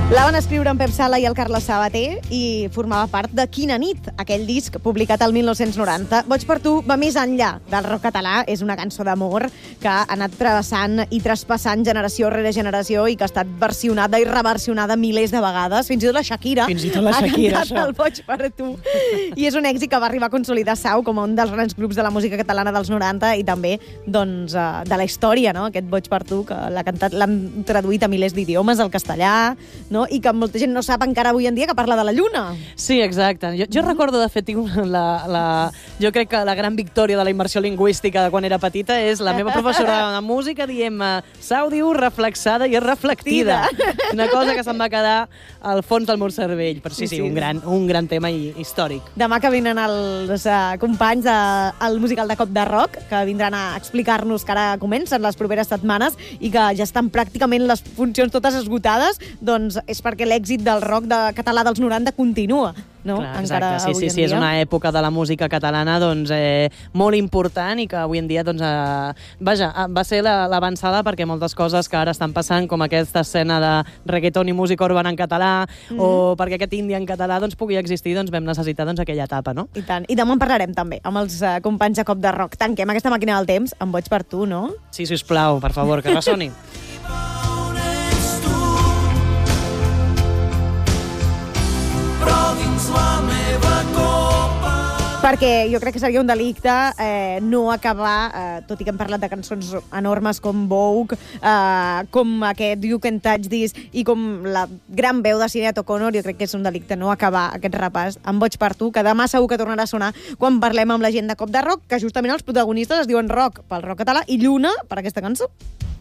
La van escriure en Pep Sala i el Carles Sabater i formava part de Quina nit, aquell disc publicat el 1990. Boig per tu va més enllà del rock català, és una cançó d'amor que ha anat travessant i traspassant generació rere generació i que ha estat versionada i reversionada milers de vegades. Fins i tot la Shakira ha cantat el Boig per tu. I és un èxit que va arribar a consolidar Sau com un dels grans grups de la música catalana dels 90 i també doncs, de la història, no? Aquest Boig per tu, que l'han traduït a milers d'idiomes, al castellà, no? I que molta gent no sap encara avui en dia que parla de la lluna. Sí, exacte. Jo recordo, de fet, jo crec que la gran victòria de la immersió lingüística de quan era petita és la meva professora de música dient-me Sau diu reflexada i és reflectida. Una cosa que se'm va quedar al fons del meu cervell. Però sí, un gran tema històric. Demà que vinen els companys al musical de Cop de Rock, que vindran a explicar-nos que ara comencen les properes setmanes i que ja estan pràcticament les funcions totes esgotades, doncs és perquè l'èxit del rock català dels 90 continua, no? Clar, encara sí, és una època de la música catalana doncs, molt important i que avui en dia doncs, va ser l'avançada perquè moltes coses que ara estan passant, com aquesta escena de reggaeton i música urbana en català o perquè aquest indie en català doncs, pugui existir, doncs vam necessitar doncs, aquella etapa, no? I tant. I demà en parlarem també amb els companys de Cop de Rock. Tanquem aquesta màquina del temps amb Boig per tu, no? Sí, sisplau, per favor, que ressoni. Perquè jo crec que seria un delicte no acabar, tot i que hem parlat de cançons enormes com Vogue, com aquest You Can Touch This i com la gran veu de Sinéad O'Connor, jo crec que és un delicte no acabar aquest repàs amb Boig per tu, que demà segur que tornarà a sonar quan parlem amb la gent de Cop de Rock, que justament els protagonistes es diuen rock pel rock català i lluna per aquesta cançó.